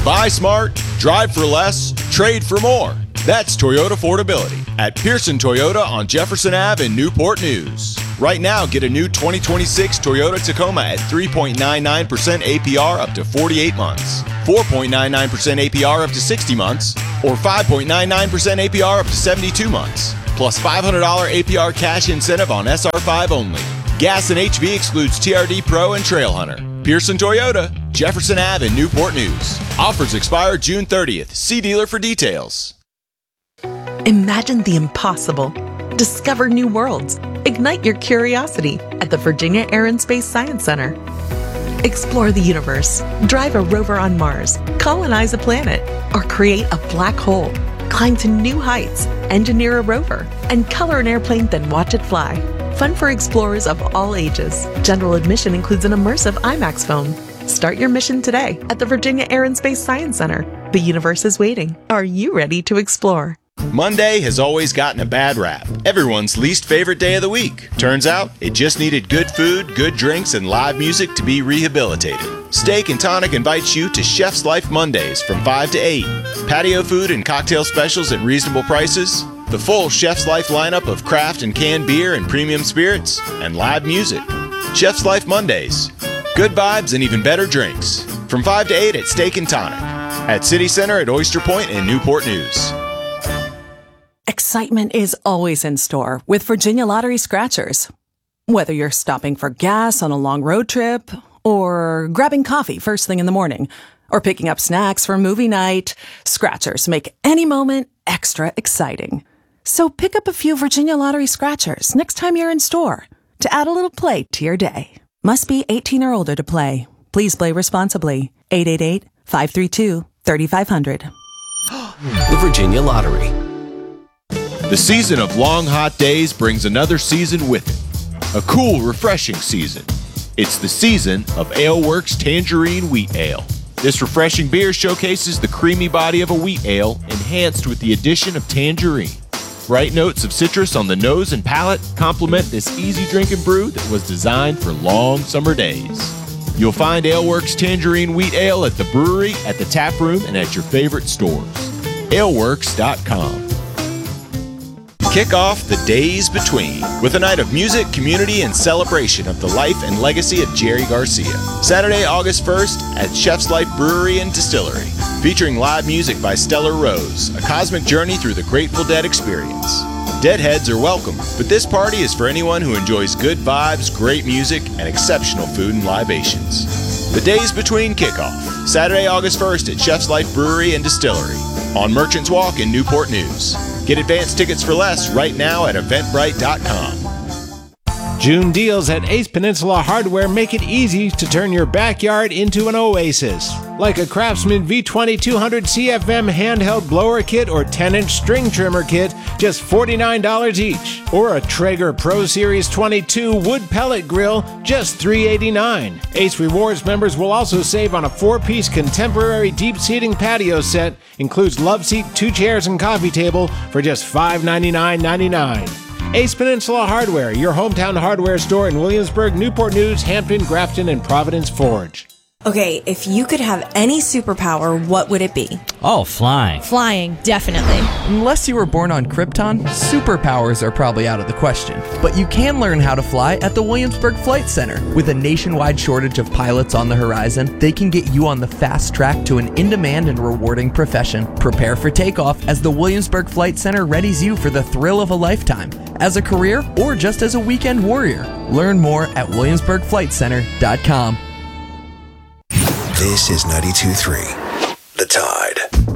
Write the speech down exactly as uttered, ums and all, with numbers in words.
Buy smart, drive for less, trade for more. That's Toyota affordability at Pearson Toyota on Jefferson Avenue in Newport News. Right now, get a new twenty twenty-six Toyota Tacoma at three point nine nine percent A P R up to forty-eight months, four point nine nine percent A P R up to sixty months, or five point nine nine percent A P R up to seventy-two months, plus five hundred dollars A P R cash incentive on S R five only. Gas and H V excludes T R D Pro and Trailhunter. Pearson Toyota, Jefferson Avenue in Newport News. Offers expire June thirtieth. See dealer for details. Imagine the impossible. Discover new worlds. Ignite your curiosity at the Virginia Air and Space Science Center. Explore the universe. Drive a rover on Mars. Colonize a planet. Or create a black hole. Climb to new heights. Engineer a rover. And color an airplane, then watch it fly. Fun for explorers of all ages. General admission includes an immersive IMAX film. Start your mission today at the Virginia Air and Space Science Center. The universe is waiting. Are you ready to explore? Monday has always gotten a bad rap. Everyone's least favorite day of the week. Turns out, it just needed good food, good drinks, and live music to be rehabilitated. Steak and Tonic invites you to Chef's Life Mondays from five to eight. Patio food and cocktail specials at reasonable prices. The full Chef's Life lineup of craft and canned beer and premium spirits. And live music. Chef's Life Mondays. Good vibes and even better drinks. From five to eight at Steak and Tonic. At City Center at Oyster Point and Newport News. Excitement is always in store with Virginia Lottery Scratchers. Whether you're stopping for gas on a long road trip, or grabbing coffee first thing in the morning, or picking up snacks for movie night, Scratchers make any moment extra exciting. So pick up a few Virginia Lottery Scratchers next time you're in store to add a little play to your day. Must be eighteen or older to play. Please play responsibly. eight eight eight, five three two, three five zero zero. The Virginia Lottery. The season of long, hot days brings another season with it. A cool, refreshing season. It's the season of AleWorks Tangerine Wheat Ale. This refreshing beer showcases the creamy body of a wheat ale, enhanced with the addition of tangerine. Bright notes of citrus on the nose and palate complement this easy drinking brew that was designed for long summer days. You'll find AleWorks Tangerine Wheat Ale at the brewery, at the tap room, and at your favorite stores. aleworks dot com. Kick off the days between with a night of music, community, and celebration of the life and legacy of Jerry Garcia. Saturday, August first at Chef's Life Brewery and Distillery, featuring live music by Stellar Rose, a cosmic journey through the Grateful Dead experience. Deadheads are welcome, but this party is for anyone who enjoys good vibes, great music, and exceptional food and libations. The days between kickoff, Saturday, August first at Chef's Life Brewery and Distillery, on Merchants Walk in Newport News. Get advance tickets for less right now at eventbrite dot com. June deals at Ace Peninsula Hardware make it easy to turn your backyard into an oasis. Like a Craftsman V twenty two hundred C F M handheld blower kit or ten inch string trimmer kit, just forty-nine dollars each. Or a Traeger Pro Series twenty-two wood pellet grill, just three eighty-nine. Ace Rewards members will also save on a four-piece contemporary deep seating patio set, includes love seat, two chairs, and coffee table for just five ninety-nine ninety-nine. Ace Peninsula Hardware, your hometown hardware store in Williamsburg, Newport News, Hampton, Grafton, and Providence Forge. Okay, if you could have any superpower, what would it be? Oh, flying. Flying, definitely. Unless you were born on Krypton, superpowers are probably out of the question. But you can learn how to fly at the Williamsburg Flight Center. With a nationwide shortage of pilots on the horizon, they can get you on the fast track to an in-demand and rewarding profession. Prepare for takeoff as the Williamsburg Flight Center readies you for the thrill of a lifetime, as a career or just as a weekend warrior. Learn more at williamsburg flight center dot com. This is ninety-two point three, The Tide.